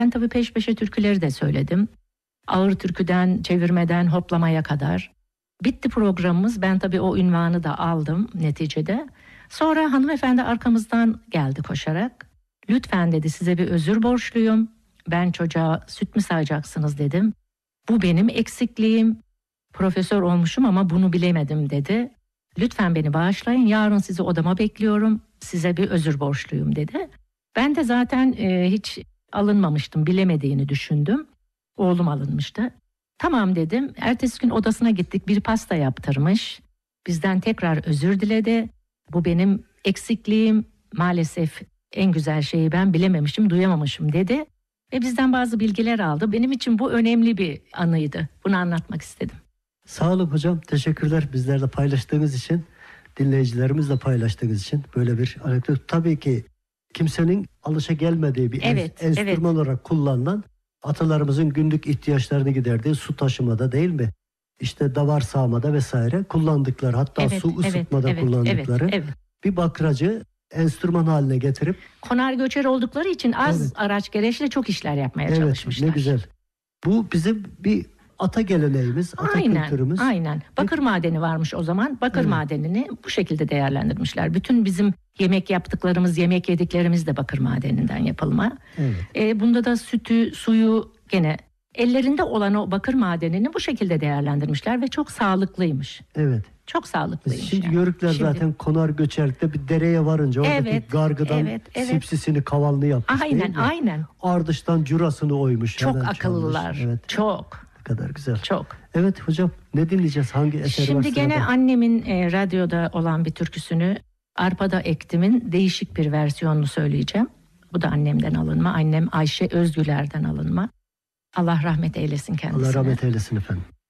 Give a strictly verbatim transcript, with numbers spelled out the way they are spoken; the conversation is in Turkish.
Ben tabii peş peşe türküleri de söyledim. Ağır türküden, çevirmeden, hoplamaya kadar. Bitti programımız. Ben tabii o ünvanı da aldım neticede. Sonra hanımefendi arkamızdan geldi koşarak. Lütfen dedi, size bir özür borçluyum. Ben çocuğa süt mü sağacaksınız dedim. Bu benim eksikliğim. Profesör olmuşum ama bunu bilemedim dedi. Lütfen beni bağışlayın. Yarın sizi odama bekliyorum. Size bir özür borçluyum dedi. Ben de zaten e, hiç alınmamıştım. Bilemediğini düşündüm. Oğlum alınmıştı. Tamam dedim. Ertesi gün odasına gittik. Bir pasta yaptırmış. Bizden tekrar özür diledi. Bu benim eksikliğim. Maalesef en güzel şeyi ben bilememişim, duyamamışım dedi. Ve bizden bazı bilgiler aldı. Benim için bu önemli bir anıydı. Bunu anlatmak istedim. Sağ olun hocam. Teşekkürler bizlerle paylaştığınız için. Dinleyicilerimizle paylaştığınız için böyle bir anekdot. Tabii ki kimsenin alışa gelmediği bir evet, enstrüman evet. olarak kullanılan, atalarımızın günlük ihtiyaçlarını giderdiği su taşımada değil mi? İşte davar sağmada vesaire kullandıkları, hatta evet, su ısıtmada evet, kullandıkları evet, evet. bir bakracı enstrüman haline getirip konar göçer oldukları için az evet. araç gereçle çok işler yapmaya evet, çalışmışlar. Ne güzel. Bu bizim bir ata geleneğimiz, ata aynen, kültürümüz. Aynen. Bakır Peki. madeni varmış o zaman. Bakır evet. madenini bu şekilde değerlendirmişler. Bütün bizim yemek yaptıklarımız, yemek yediklerimiz de bakır madeninden yapılma. Evet. E, bunda da sütü, suyu gene ellerinde olan o bakır madenini bu şekilde değerlendirmişler ve çok sağlıklıymış. Evet. Çok sağlıklıymış. Şimdi yani. Yörükler Şimdi... zaten konar göçerlikte bir dereye varınca oradaki evet, gargıdan evet, evet. sipsisini, kavalını yapmış aynen, değil mi? Aynen. Ardıştan curasını oymuş. Çok akıllılar. Evet. Çok. Ne kadar güzel. Çok. Evet hocam, ne dinleyeceğiz? Hangi eser Şimdi var Şimdi gene annemin e, radyoda olan bir türküsünü, Arpada Ektim'in değişik bir versiyonunu söyleyeceğim. Bu da annemden alınma. Annem Ayşe Özgüler'den alınma. Allah rahmet eylesin kendisine. Allah rahmet eylesin efendim.